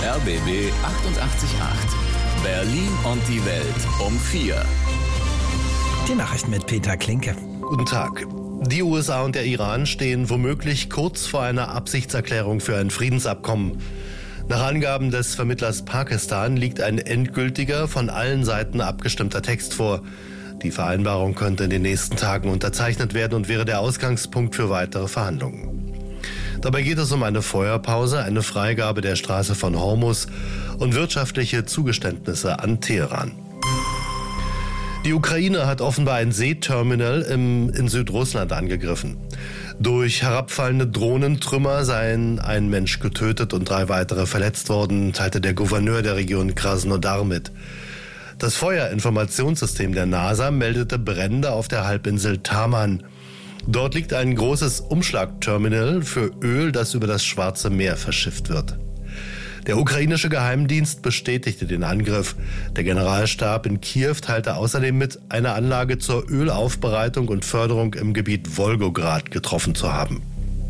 RBB 888. Berlin und die Welt um 4. Die Nachrichten mit Peter Klinke. Guten Tag. Die USA und der Iran stehen womöglich kurz vor einer Absichtserklärung für ein Friedensabkommen. Nach Angaben des Vermittlers Pakistan liegt ein endgültiger, von allen Seiten abgestimmter Text vor. Die Vereinbarung könnte in den nächsten Tagen unterzeichnet werden und wäre der Ausgangspunkt für weitere Verhandlungen. Dabei geht es um eine Feuerpause, eine Freigabe der Straße von Hormuz und wirtschaftliche Zugeständnisse an Teheran. Die Ukraine hat offenbar ein Seeterminal in Südrussland angegriffen. Durch herabfallende Drohnentrümmer seien ein Mensch getötet und 3 weitere verletzt worden, teilte der Gouverneur der Region Krasnodar mit. Das Feuerinformationssystem der NASA meldete Brände auf der Halbinsel Taman. Dort liegt ein großes Umschlagterminal für Öl, das über das Schwarze Meer verschifft wird. Der ukrainische Geheimdienst bestätigte den Angriff. Der Generalstab in Kiew teilte außerdem mit, eine Anlage zur Ölaufbereitung und Förderung im Gebiet Wolgograd getroffen zu haben.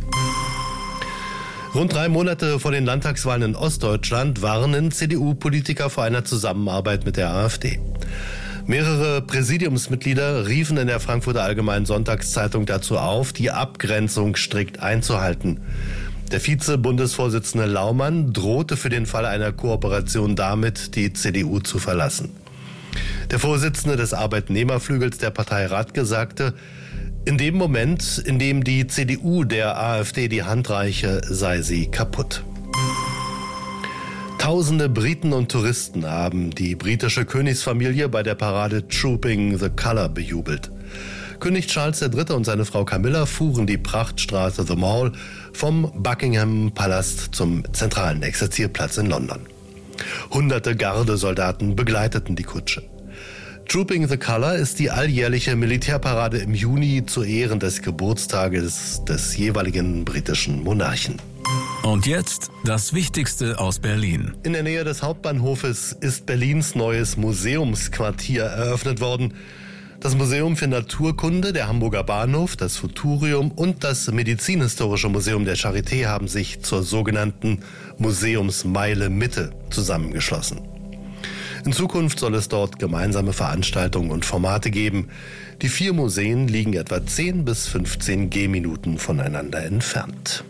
Rund 3 Monate vor den Landtagswahlen in Ostdeutschland warnen CDU-Politiker vor einer Zusammenarbeit mit der AfD. Mehrere Präsidiumsmitglieder riefen in der Frankfurter Allgemeinen Sonntagszeitung dazu auf, die Abgrenzung strikt einzuhalten. Der Vize-Bundesvorsitzende Laumann drohte für den Fall einer Kooperation damit, die CDU zu verlassen. Der Vorsitzende des Arbeitnehmerflügels der Partei Radke sagte, in dem Moment, in dem die CDU der AfD die Hand reiche, sei sie kaputt. Tausende Briten und Touristen haben die britische Königsfamilie bei der Parade Trooping the Colour bejubelt. König Charles III. Und seine Frau Camilla fuhren die Prachtstraße The Mall vom Buckingham Palast zum zentralen Exerzierplatz in London. Hunderte Gardesoldaten begleiteten die Kutsche. Trooping the Colour ist die alljährliche Militärparade im Juni zu Ehren des Geburtstages des jeweiligen britischen Monarchen. Und jetzt das Wichtigste aus Berlin. In der Nähe des Hauptbahnhofes ist Berlins neues Museumsquartier eröffnet worden. Das Museum für Naturkunde, der Hamburger Bahnhof, das Futurium und das Medizinhistorische Museum der Charité haben sich zur sogenannten Museumsmeile Mitte zusammengeschlossen. In Zukunft soll es dort gemeinsame Veranstaltungen und Formate geben. Die 4 Museen liegen etwa 10 bis 15 Gehminuten voneinander entfernt.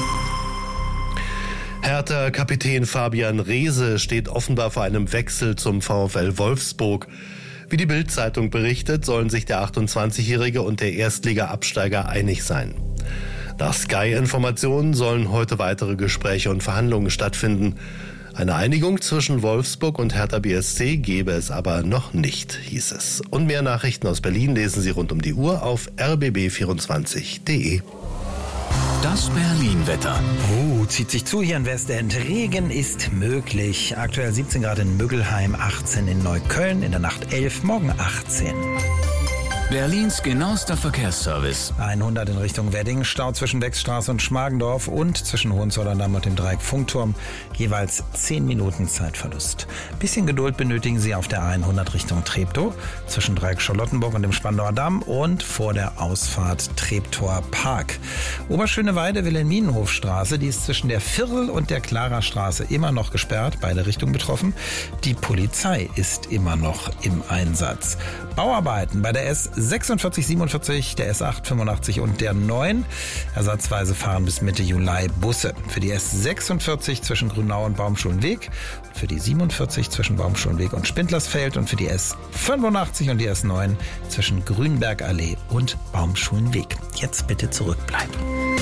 Hertha-Kapitän Fabian Reese steht offenbar vor einem Wechsel zum VfL Wolfsburg. Wie die Bild-Zeitung berichtet, sollen sich der 28-Jährige und der Erstliga-Absteiger einig sein. Nach Sky-Informationen sollen heute weitere Gespräche und Verhandlungen stattfinden. Eine Einigung zwischen Wolfsburg und Hertha BSC gebe es aber noch nicht, hieß es. Und mehr Nachrichten aus Berlin lesen Sie rund um die Uhr auf rbb24.de. Das Berlin-Wetter. Zieht sich zu hier in Westend. Regen ist möglich. Aktuell 17 Grad in Müggelheim, 18 in Neukölln, in der Nacht 11, morgen 18. Berlins genauester Verkehrsservice. 100 in Richtung Wedding, Stau zwischen Wechsstraße und Schmargendorf und zwischen Hohenzollern-Damm und dem Dreieck Funkturm. Jeweils 10 Minuten Zeitverlust. Bisschen Geduld benötigen Sie auf der 100 Richtung Treptow, zwischen Dreieck Charlottenburg und dem Spandauer Damm und vor der Ausfahrt Treptower Park. Oberschöneweide Wilhelminenhofstraße, die ist zwischen der Viertel und der Klarastraße immer noch gesperrt, beide Richtungen betroffen. Die Polizei ist immer noch im Einsatz. Bauarbeiten bei der S46, 47, der S8, 85 und der 9. Ersatzweise fahren bis Mitte Juli Busse. Für die S46 zwischen Grünau und Baumschulenweg, für die 47 zwischen Baumschulenweg und Spindlersfeld und für die S85 und die S9 zwischen Grünbergallee und Baumschulenweg. Jetzt bitte zurückbleiben.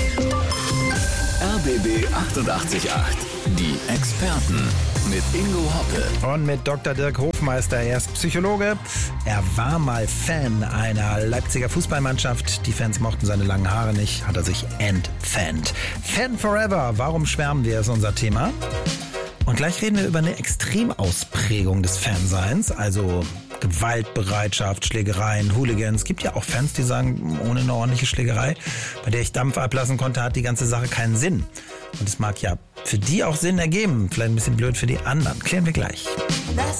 RBB 888. Die Experten mit Ingo Hoppe. Und mit Dr. Dirk Hofmeister. Er ist Psychologe. Er war mal Fan einer Leipziger Fußballmannschaft. Die Fans mochten seine langen Haare nicht. Hat er sich entfannt. Fan forever. Warum schwärmen wir, ist unser Thema. Und gleich reden wir über eine Extremausprägung des Fanseins. Also Gewaltbereitschaft, Schlägereien, Hooligans. Es gibt ja auch Fans, die sagen, ohne eine ordentliche Schlägerei, bei der ich Dampf ablassen konnte, hat die ganze Sache keinen Sinn. Und es mag ja für die auch Sinn ergeben. Vielleicht ein bisschen blöd für die anderen. Klären wir gleich.